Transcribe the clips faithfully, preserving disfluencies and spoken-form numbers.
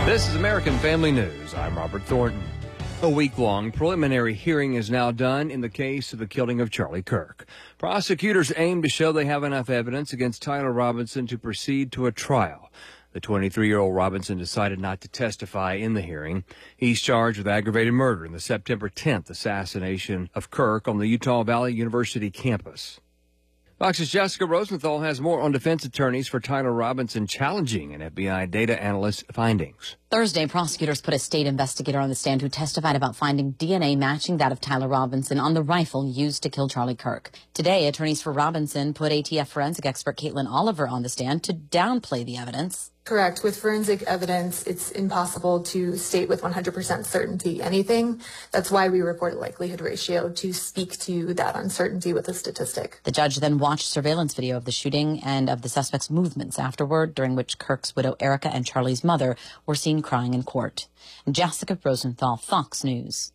This is American Family News. I'm Robert Thornton. A week-long preliminary hearing is now done in the case of the killing of Charlie Kirk. Prosecutors aim to show they have enough evidence against Tyler Robinson to proceed to a trial. The twenty-three-year-old Robinson decided not to testify in the hearing. He's charged with aggravated murder in the September tenth assassination of Kirk on the Utah Valley University campus. Fox's Jessica Rosenthal has more on defense attorneys for Tyler Robinson challenging an F B I data analyst's findings. Thursday, prosecutors put a state investigator on the stand who testified about finding D N A matching that of Tyler Robinson on the rifle used to kill Charlie Kirk. Today, attorneys for Robinson put A T F forensic expert Caitlin Oliver on the stand to downplay the evidence. Correct. With forensic evidence, it's impossible to state with one hundred percent certainty anything. That's why we report a likelihood ratio to speak to that uncertainty with a statistic. The judge then watched surveillance video of the shooting and of the suspect's movements afterward, during which Kirk's widow Erica and Charlie's mother were seen crying in court. Jessica Rosenthal, Fox News.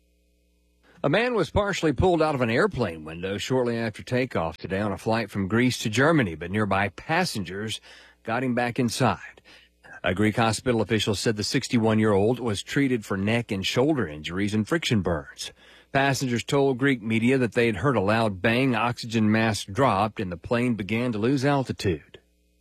A man was partially pulled out of an airplane window shortly after takeoff today on a flight from Greece to Germany, but nearby passengers got him back inside. A Greek hospital official said the sixty-one-year-old was treated for neck and shoulder injuries and friction burns. Passengers told Greek media that they had heard a loud bang, oxygen mask dropped, and the plane began to lose altitude.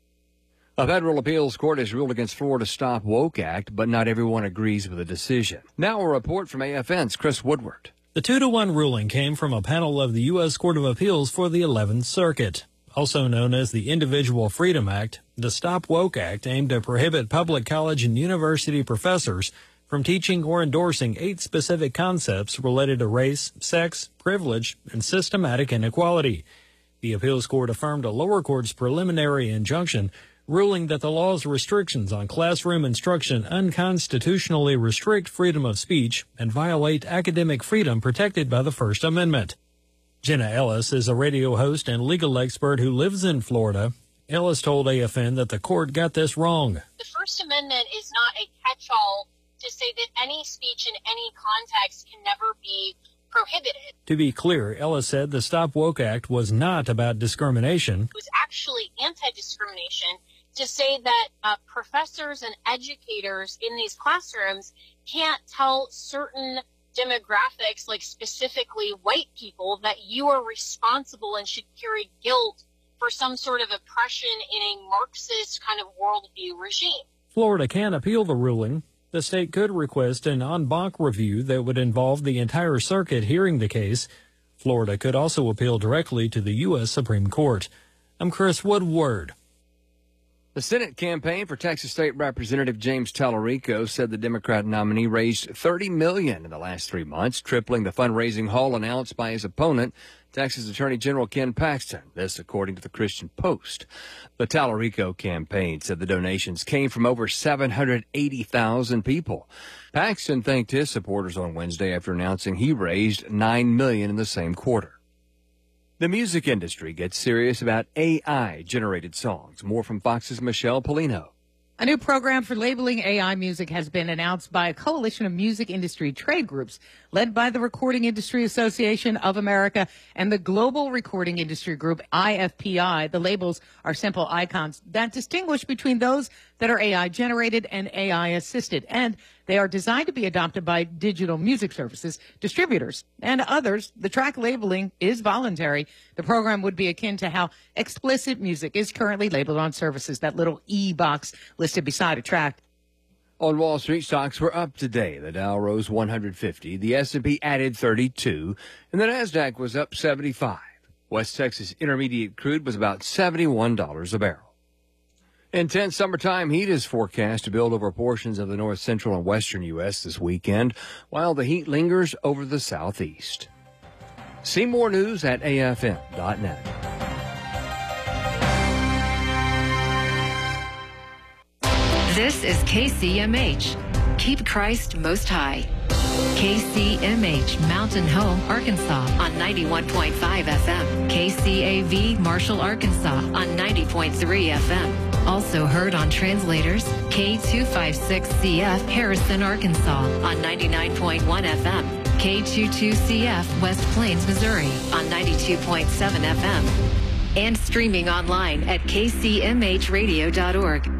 A federal appeals court has ruled against Florida's Stop Woke Act, but not everyone agrees with the decision. Now a report from A F N's Chris Woodward. The two to one ruling came from a panel of the U S Court of Appeals for the eleventh Circuit. Also known as the Individual Freedom Act, the Stop Woke Act aimed to prohibit public college and university professors from teaching or endorsing eight specific concepts related to race, sex, privilege, and systematic inequality. The appeals court affirmed a lower court's preliminary injunction, ruling that the law's restrictions on classroom instruction unconstitutionally restrict freedom of speech and violate academic freedom protected by the First Amendment. Jenna Ellis is a radio host and legal expert who lives in Florida. Ellis told A F N that the court got this wrong. The First Amendment is not a catch-all to say that any speech in any context can never be prohibited. To be clear, Ellis said the Stop Woke Act was not about discrimination. It was actually anti-discrimination to say that uh, professors and educators in these classrooms can't tell certain demographics, like specifically white people, that you are responsible and should carry guilt for some sort of oppression in a Marxist kind of worldview regime. Florida can appeal the ruling. The state could request an en banc review that would involve the entire circuit hearing the case. Florida could also appeal directly to the U S Supreme Court. I'm Chris Woodward. The Senate campaign for Texas State Representative James Tallarico said the Democrat nominee raised thirty million dollars in the last three months, tripling the fundraising haul announced by his opponent, Texas Attorney General Ken Paxton. This, according to the Christian Post. The Tallarico campaign said the donations came from over seven hundred eighty thousand people. Paxton thanked his supporters on Wednesday after announcing he raised nine million dollars in the same quarter. The music industry gets serious about A I-generated songs. More from Fox's Michelle Polino. A new program for labeling A I music has been announced by a coalition of music industry trade groups led by the Recording Industry Association of America and the Global Recording Industry Group, I F P I. The labels are simple icons that distinguish between those that are A I-generated and A I-assisted, and they are designed to be adopted by digital music services, distributors, and others. The track labeling is voluntary. The program would be akin to how explicit music is currently labeled on services, that little E box listed beside a track. On Wall Street, stocks were up today. The Dow rose one hundred fifty, the S and P added thirty-two, and the Nasdaq was up seventy-five. West Texas Intermediate crude was about seventy-one dollars a barrel. Intense summertime heat is forecast to build over portions of the north central and western U S this weekend, while the heat lingers over the southeast. See more news at A F M dot net. This is K C M H. Keep Christ most high. K C M H, Mountain Home, Arkansas on ninety-one point five F M. K C A V, Marshall, Arkansas on ninety point three F M. Also heard on translators, K two fifty-six C F, Harrison, Arkansas on ninety-nine point one F M. K twenty-two C F, West Plains, Missouri on ninety-two point seven F M. And streaming online at K C M H radio dot org.